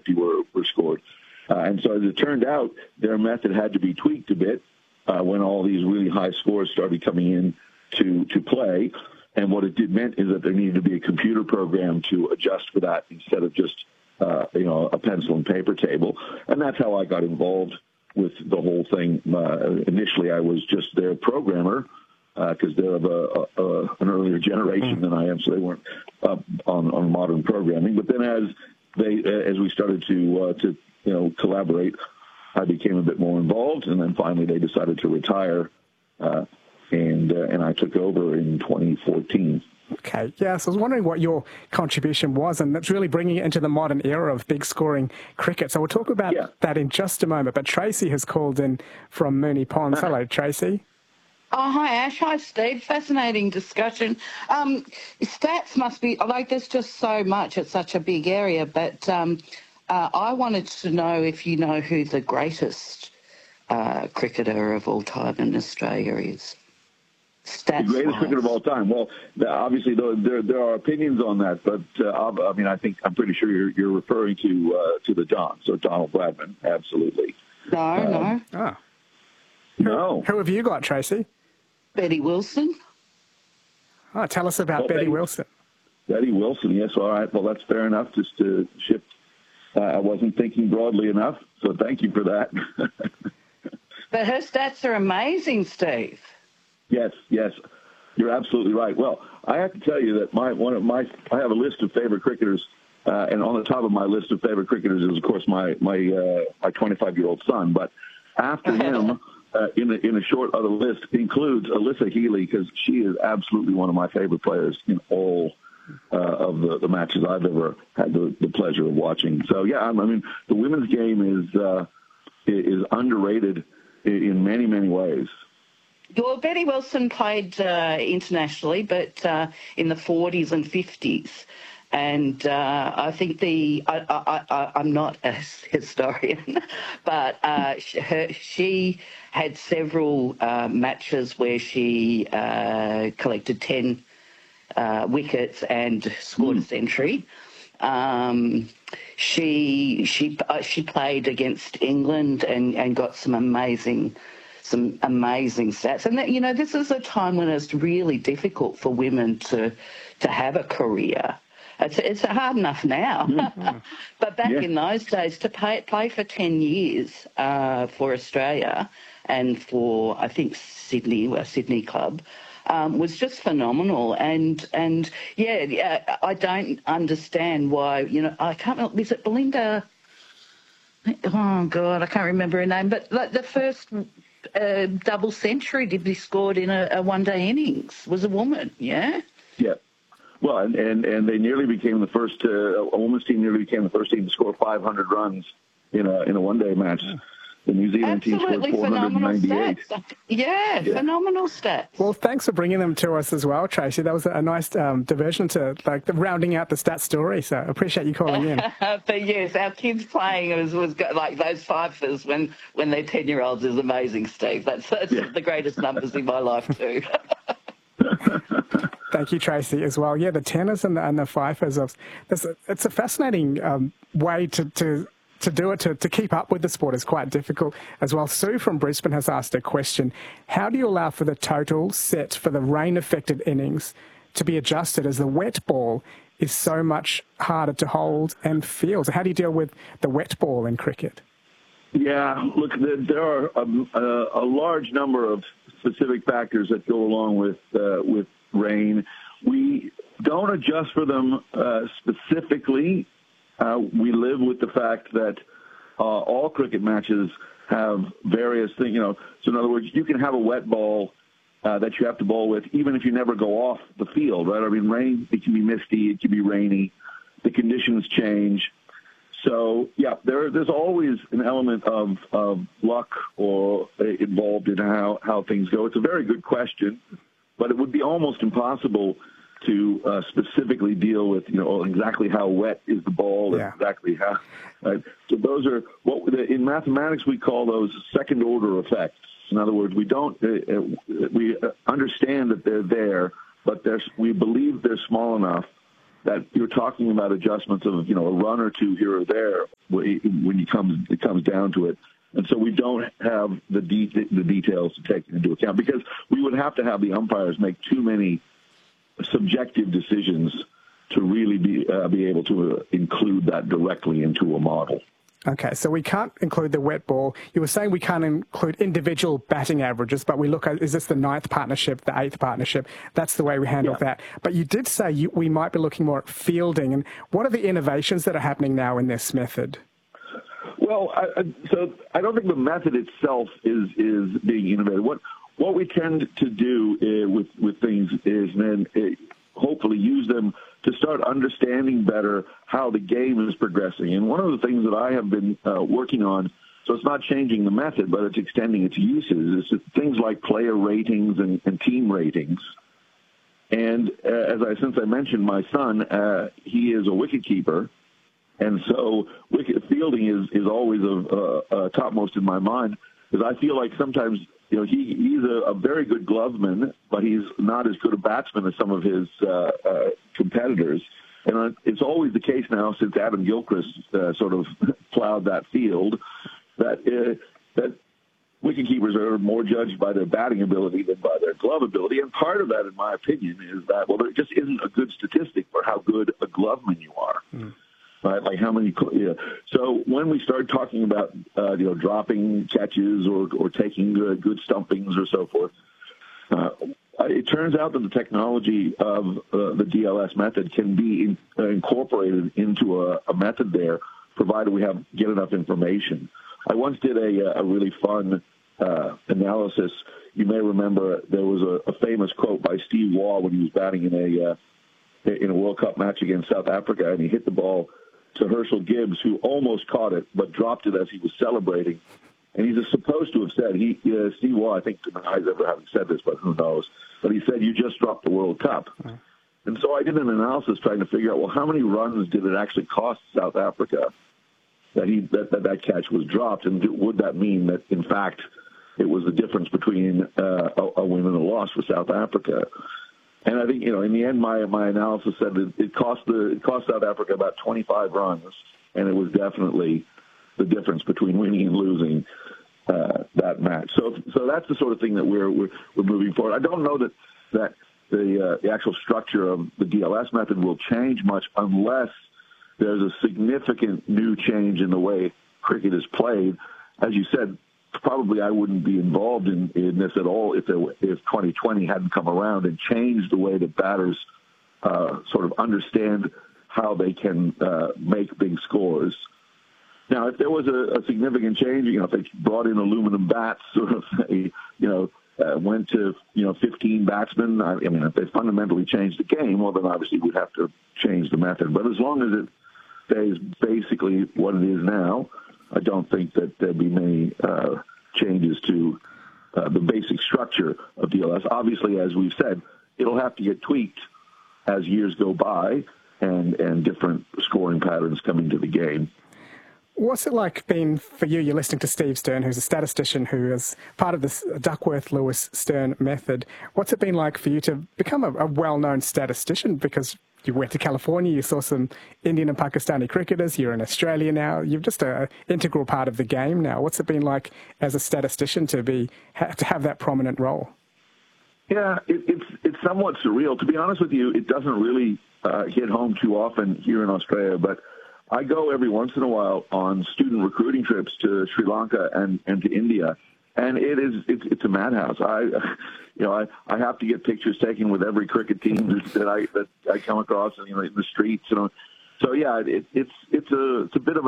50 were scored. And so as it turned out, their method had to be tweaked a bit when all these really high scores started coming in to play. And what it meant is that there needed to be a computer program to adjust for that instead of just, a pencil and paper table. And that's how I got involved with the whole thing. Initially, I was just their programmer because they're of an earlier generation than I am, so they weren't on modern programming. But then as we started to collaborate, I became a bit more involved, and then finally they decided to retire, and I took over in 2014. Okay, yes, I was wondering what your contribution was, and that's really bringing it into the modern era of big scoring cricket. So we'll talk about that in just a moment. But Tracy has called in from Moonee Ponds. Hello, Tracy. Oh, hi, Ash. Hi, Steve. Fascinating discussion. Stats must be, there's just so much. It's such a big area, but I wanted to know if you know who the greatest cricketer of all time in Australia is. The greatest cricketer of all time. Well, obviously, there are opinions on that, but I'm pretty sure you're referring to the Don. So Donald Bradman, absolutely. No. No. Who have you got, Tracy? Betty Wilson. Oh, tell us about Betty Wilson. Betty Wilson, yes. All right. Well, that's fair enough. Just to shift. I wasn't thinking broadly enough, so thank you for that. But her stats are amazing, Steve. Yes, you're absolutely right. Well, I have to tell you that I have a list of favorite cricketers, and on the top of my list of favorite cricketers is, of course, my 25-year-old son. But after him, in a short other list includes Alyssa Healy, because she is absolutely one of my favorite players in all of the matches I've ever had the pleasure of watching. So yeah, the women's game is underrated in many, many ways. Well, Betty Wilson played internationally, but in the 40s and 50s. And I think I'm not a historian, but she had several matches where she collected 10 wickets and scored a century. She played against England and got some amazing stats. And this is a time when it's really difficult for women to have a career. It's hard enough now, but back in those days, to play for 10 years for Australia and for, I think, Sydney Club, was just phenomenal. And I don't understand why, I can't remember, is it Belinda? Oh, God, I can't remember her name, but the first double century to be scored in a one-day innings was a woman, yeah? Yeah. Well, and they nearly became the first, a women's team nearly became the first team to score 500 runs in a one-day match. The New Zealand team scored 498. Yeah, phenomenal stats. Well, thanks for bringing them to us as well, Tracy. That was a nice diversion to rounding out the stat story. So I appreciate you calling in. But yes, our kids playing was like those fifers when they're 10-year-olds is amazing, Steve. That's the greatest numbers in my life too. Thank you, Tracy, as well. Yeah, the tenors and the fifers. It's a fascinating way to do it, to keep up with the sport is quite difficult as well. Sue from Brisbane has asked a question. How do you allow for the total set for the rain-affected innings to be adjusted, as the wet ball is so much harder to hold and feel? So how do you deal with the wet ball in cricket? Yeah, look, there are a large number of specific factors that go along with rain. We don't adjust for them specifically. We live with the fact that all cricket matches have various things, So in other words, you can have a wet ball that you have to bowl with, even if you never go off the field, right? I mean, rain, it can be misty, it can be rainy. The conditions change. So, yeah, there's always an element of luck or involved in how things go. It's a very good question, but it would be almost impossible to specifically deal with, exactly how wet is the ball and exactly how. Right? So those are in mathematics we call those second-order effects. In other words, we understand that they're there, but we believe they're small enough that you're talking about adjustments of, a run or two here or there. when it comes down to it. And so we don't have the details to take into account, because we would have to have the umpires make too many subjective decisions to really be able to include that directly into a model. Okay, so we can't include the wet ball. You were saying we can't include individual batting averages, but we look at, is this the 9th partnership, the 8th partnership? That's the way we handle that. But you did say we might be looking more at fielding. And what are the innovations that are happening now in this method? Well, so I don't think the method itself is being innovated. What we tend to do with things is then hopefully use them to start understanding better how the game is progressing. And one of the things that I have been working on, so it's not changing the method, but it's extending its uses, is things like player ratings and team ratings. And since I mentioned my son, he is a wicketkeeper. And so fielding is always topmost in my mind, because I feel like sometimes, he's a very good gloveman, but he's not as good a batsman as some of his competitors. And it's always the case now, since Adam Gilchrist sort of plowed that field, that wicketkeepers are more judged by their batting ability than by their glove ability. And part of that, in my opinion, is that, well, there just isn't a good statistic for how good a gloveman you are. Mm. Right, like how many? So when we start talking about dropping catches or taking good stumpings or so forth, it turns out that the technology of the DLS method can be incorporated into a method there, provided we get enough information. I once did a really fun analysis. You may remember there was a famous quote by Steve Waugh when he was batting in a World Cup match against South Africa, and he hit the ball to Herschel Gibbs, who almost caught it, but dropped it as he was celebrating. And he's supposed to have said, Steve Waugh, I think, denies ever having said this, but who knows. But he said, "You just dropped the World Cup." Mm-hmm. And so I did an analysis trying to figure out, well, how many runs did it actually cost South Africa that catch was dropped? And would that mean that, in fact, it was the difference between a win and a loss for South Africa? And I think, in the end, my analysis said that it cost South Africa about 25 runs, and it was definitely the difference between winning and losing that match. So that's the sort of thing that we're moving forward. I don't know that the actual structure of the DLS method will change much unless there's a significant new change in the way cricket is played. As you said, probably I wouldn't be involved in this at all if 2020 hadn't come around and changed the way that batters sort of understand how they can make big scores. Now, if there was a significant change, if they brought in aluminum bats, sort of, went to 15 batsmen, if they fundamentally changed the game, well, then obviously we'd have to change the method. But as long as it stays basically what it is now, I don't think that there'd be many changes to the basic structure of DLS. Obviously, as we've said, it'll have to get tweaked as years go by and different scoring patterns come into the game. What's it like being for you? You're listening to Steve Stern, who's a statistician who is part of this Duckworth-Lewis-Stern method. What's it been like for you to become a well-known statistician? Because you went to California, you saw some Indian and Pakistani cricketers, you're in Australia now, you're just an integral part of the game now. What's it been like as a statistician to have that prominent role? Yeah, it's somewhat surreal. To be honest with you, it doesn't really hit home too often here in Australia, but I go every once in a while on student recruiting trips to Sri Lanka and to India, and it's a madhouse. I have to get pictures taken with every cricket team that I come across, in the streets. So yeah, it's a bit of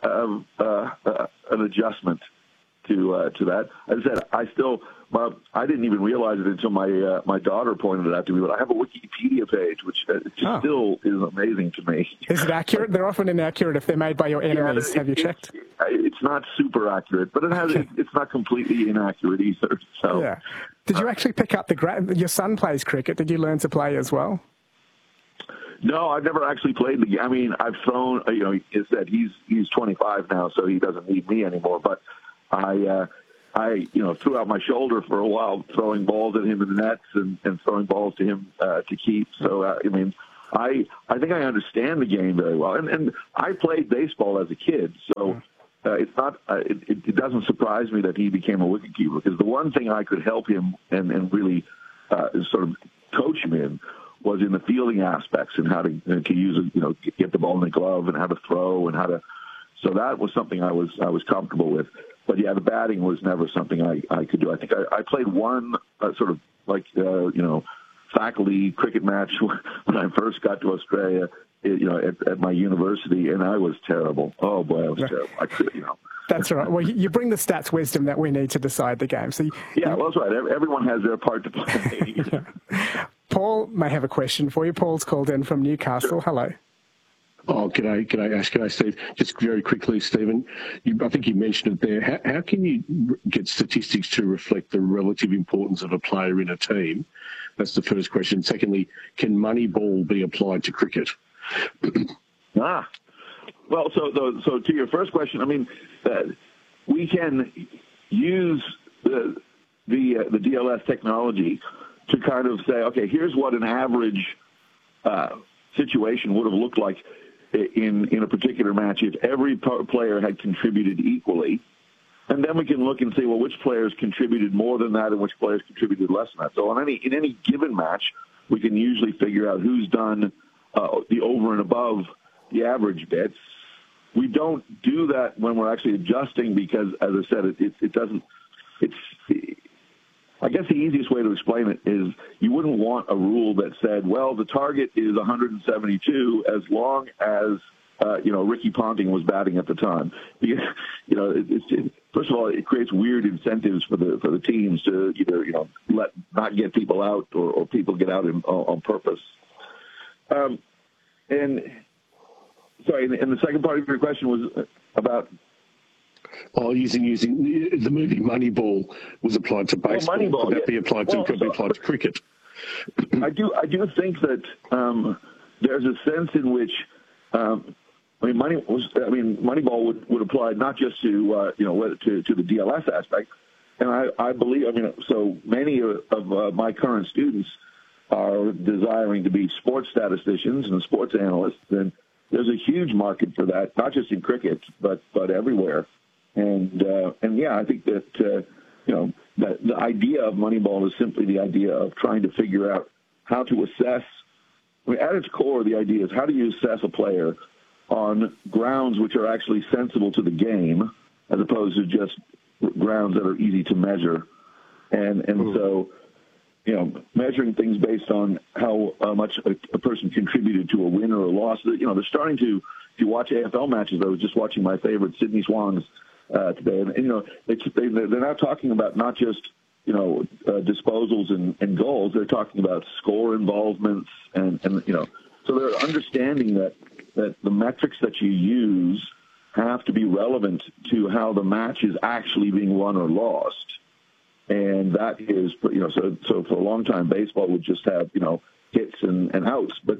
an adjustment to that. As I said, I didn't even realize it until my daughter pointed it out to me, but I have a Wikipedia page, which still is amazing to me. Is it accurate? They're often inaccurate if they're made by your enemies. Have you checked? It's not super accurate, but it's not completely inaccurate either. So, yeah. Did you actually pick up your son plays cricket? Did you learn to play as well? No, I've never actually played the game. I mean, I've thrown, he said he's 25 now, so he doesn't need me anymore, but I threw out my shoulder for a while, throwing balls at him in the nets and throwing balls to him to keep. So, I think I understand the game very well. And I played baseball as a kid, so it's not. It doesn't surprise me that he became a wicketkeeper, because the one thing I could help him and really sort of coach him in was in the fielding aspects and how to use get the ball in the glove and how to throw and how to. So that was something I was comfortable with. But yeah, the batting was never something I could do. I think I played one sort of like faculty cricket match when I first got to Australia, at my university, and I was terrible. Oh boy, I was terrible. I could, That's right. Well, you bring the stats wisdom that we need to decide the game. So well, that's right. Everyone has their part to play. Yeah. Paul may have a question for you. Paul's called in from Newcastle. Sure. Hello. Oh, g'day, Ash. G'day, Steve. Just very quickly, Stephen, I think you mentioned it there. How can you get statistics to reflect the relative importance of a player in a team? That's the first question. Secondly, can Moneyball be applied to cricket? Well, so to your first question, I mean, we can use the DLS technology to kind of say, okay, here's what an average situation would have looked like in a particular match if every player had contributed equally. And then we can look and see, well, which players contributed more than that and which players contributed less than that. So in any given match, we can usually figure out who's done the over and above the average bits. We don't do that when we're actually adjusting because, as I said, it doesn't. I guess the easiest way to explain it is you wouldn't want a rule that said, well, the target is 172 as long as Ricky Ponting was batting at the time. Because first of all, it creates weird incentives for the teams to either not get people out or people get out on purpose. And the second part of your question was about. Oh, using the movie Moneyball was applied to baseball. Moneyball, could that be applied to cricket? I do think that there's a sense in which Moneyball would apply not just to to the DLS aspect, and I believe so many of my current students are desiring to be sports statisticians and sports analysts, and there's a huge market for that, not just in cricket but everywhere. And I think that that the idea of Moneyball is simply the idea of trying to figure out how to assess. At its core, the idea is how do you assess a player on grounds which are actually sensible to the game, as opposed to just grounds that are easy to measure, and so measuring things based on how much a person contributed to a win or a loss. They're starting to. If you watch AFL matches, I was just watching my favorite Sydney Swans today, and they're now talking about not just disposals and goals. They're talking about score involvements, and so they're understanding that the metrics that you use have to be relevant to how the match is actually being won or lost. And that is, so for a long time, baseball would just have, hits and outs. But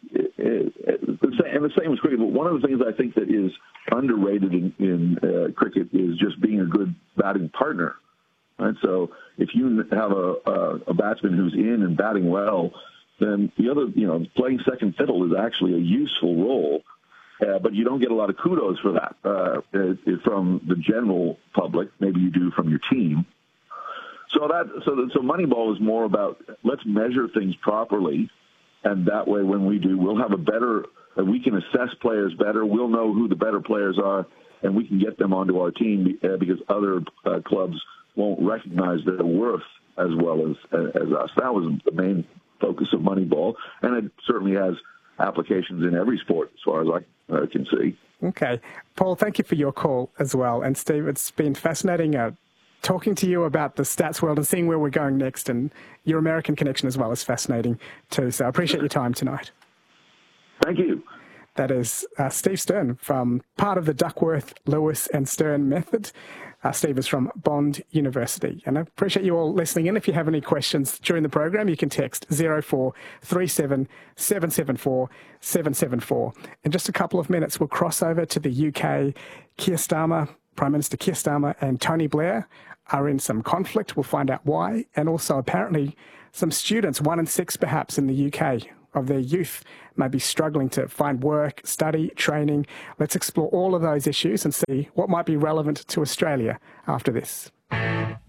the same as cricket. But one of the things I think that is underrated in cricket is just being a good batting partner. Right? So if you have a batsman who's in and batting well, then the other, playing second fiddle is actually a useful role. But you don't get a lot of kudos for that from the general public. Maybe you do from your team. So Moneyball is more about let's measure things properly, and that way when we do, we'll have we can assess players better. We'll know who the better players are, and we can get them onto our team because other clubs won't recognize their worth as well as us. That was the main focus of Moneyball, and it certainly has applications in every sport as far as I can see. Okay. Paul, thank you for your call as well. And Steve, it's been fascinating talking to you about the stats world and seeing where we're going next, and your American connection as well is fascinating too. So I appreciate your time tonight. Thank you. That is Steve Stern, from part of the Duckworth, Lewis and Stern method. Steve is from Bond University. And I appreciate you all listening in. If you have any questions during the program, you can text 0437 774 774. In just a couple of minutes, we'll cross over to the UK. Prime Minister Keir Starmer and Tony Blair are in some conflict. We'll find out why. And also apparently some students, 1 in 6 perhaps in the UK, of their youth may be struggling to find work, study, training. Let's explore all of those issues and see what might be relevant to Australia after this.